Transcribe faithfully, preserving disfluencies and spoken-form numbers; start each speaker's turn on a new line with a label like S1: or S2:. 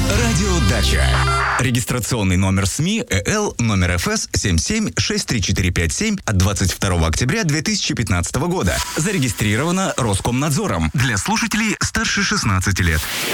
S1: Радио Дача. Регистрационный номер СМИ ЭЛ номер ФС семь семь шесть три четыре пять семь от двадцать второго октября две тысячи пятнадцатого года. Зарегистрировано Роскомнадзором для слушателей старше шестнадцати лет.